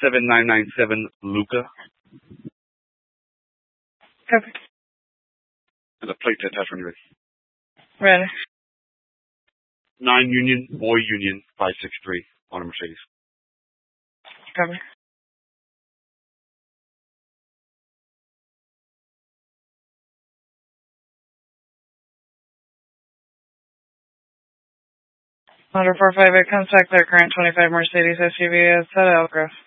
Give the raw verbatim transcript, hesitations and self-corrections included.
seven nine nine seven Luca. Copy. And the plate attached when you're ready. Ready. nine Union, Boy Union, five six three on a Mercedes. Copy. Motor four five eight, contact their current twenty-five Mercedes S U V outside of Elk Grove.